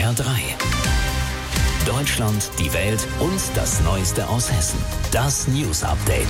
SWR 3. Deutschland, die Welt und das Neueste aus Hessen. Das News Update.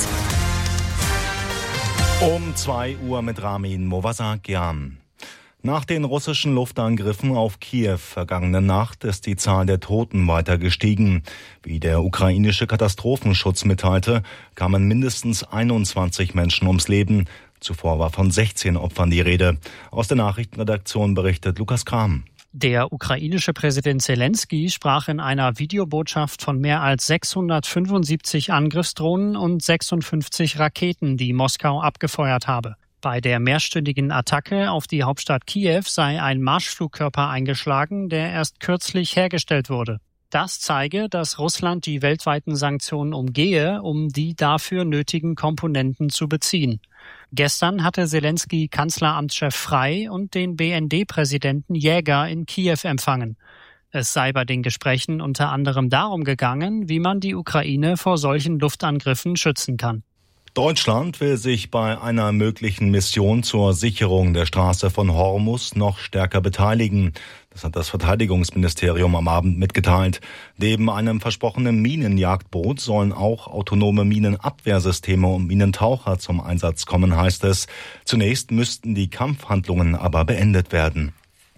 Um 2 Uhr mit Ramin Movasakian. Nach den russischen Luftangriffen auf Kiew vergangene Nacht ist die Zahl der Toten weiter gestiegen. Wie der ukrainische Katastrophenschutz mitteilte, kamen mindestens 21 Menschen ums Leben. Zuvor war von 16 Opfern die Rede. Aus der Nachrichtenredaktion berichtet Lukas Kram. Der ukrainische Präsident Zelensky sprach in einer Videobotschaft von mehr als 675 Angriffsdrohnen und 56 Raketen, die Moskau abgefeuert habe. Bei der mehrstündigen Attacke auf die Hauptstadt Kiew sei ein Marschflugkörper eingeschlagen, der erst kürzlich hergestellt wurde. Das zeige, dass Russland die weltweiten Sanktionen umgehe, um die dafür nötigen Komponenten zu beziehen. Gestern hatte Zelensky Kanzleramtschef Frey und den BND-Präsidenten Jäger in Kiew empfangen. Es sei bei den Gesprächen unter anderem darum gegangen, wie man die Ukraine vor solchen Luftangriffen schützen kann. Deutschland will sich bei einer möglichen Mission zur Sicherung der Straße von Hormuz noch stärker beteiligen. Das hat das Verteidigungsministerium am Abend mitgeteilt. Neben einem versprochenen Minenjagdboot sollen auch autonome Minenabwehrsysteme und Minentaucher zum Einsatz kommen, heißt es. Zunächst müssten die Kampfhandlungen aber beendet werden.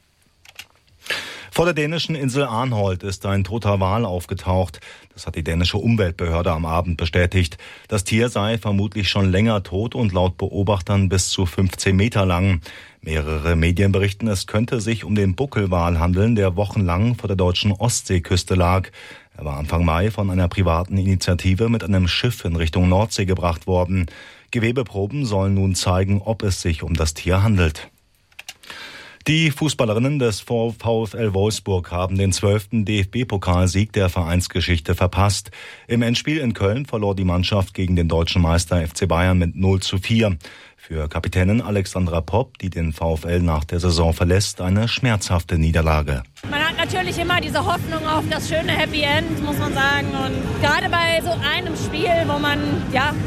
Vor der dänischen Insel Arnholt ist ein toter Wal aufgetaucht. Das hat die dänische Umweltbehörde am Abend bestätigt. Das Tier sei vermutlich schon länger tot und laut Beobachtern bis zu 15 Meter lang. Mehrere Medien berichten, es könnte sich um den Buckelwal handeln, der wochenlang vor der deutschen Ostseeküste lag. Er war Anfang Mai von einer privaten Initiative mit einem Schiff in Richtung Nordsee gebracht worden. Gewebeproben sollen nun zeigen, ob es sich um das Tier handelt. Die Fußballerinnen des VfL Wolfsburg haben den 12. DFB-Pokalsieg der Vereinsgeschichte verpasst. Im Endspiel in Köln verlor die Mannschaft gegen den deutschen Meister FC Bayern mit 0:4. Für Kapitänin Alexandra Popp, die den VfL nach der Saison verlässt, eine schmerzhafte Niederlage. Man hat natürlich immer diese Hoffnung auf das schöne Happy End, muss man sagen. Und gerade bei so einem Spiel, wo man